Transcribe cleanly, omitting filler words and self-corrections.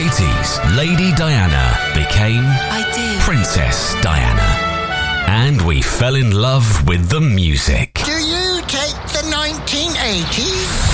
1980s, Lady Diana became Princess Diana. And we fell in love with the music. Do you take the 1980s?